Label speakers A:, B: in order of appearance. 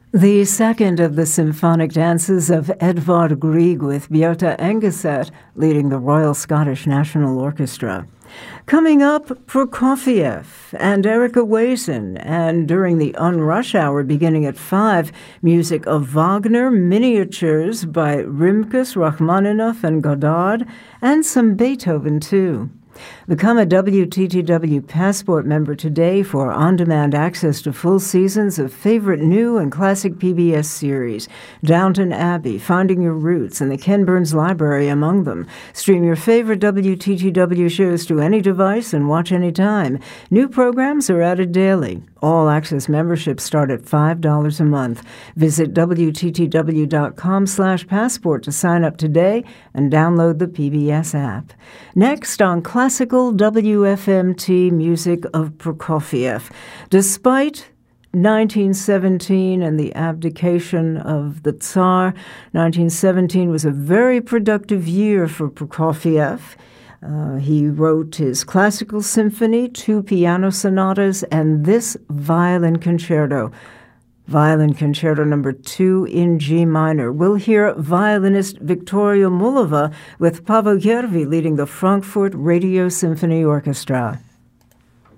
A: The second of the symphonic dances of Edvard Grieg with Bjarte Engeset leading the Royal Scottish National Orchestra. Coming up, Prokofiev and Erika Wason, and during the Unrush Hour beginning at 5, music of Wagner, miniatures by Rimkus, Rachmaninoff, and Godard, and some Beethoven, too. Become a WTTW Passport member today for on-demand access to full seasons of favorite new and classic PBS series, Downton Abbey, Finding Your Roots, and the Ken Burns Library among them. Stream your favorite WTTW shows to any device and watch anytime. New programs are added daily. All-access memberships start at $5 a month. Visit WTTW.com/passport to sign up today and download the PBS app. Next on Classical WFMT music of Prokofiev. Despite 1917 and the abdication of the Tsar, 1917 was a very productive year for Prokofiev. He wrote his classical symphony, 2 piano sonatas, and this violin concerto. Violin Concerto No. 2 in G minor. We'll hear violinist Victoria Mullova with Paavo Järvi leading the Frankfurt Radio Symphony Orchestra.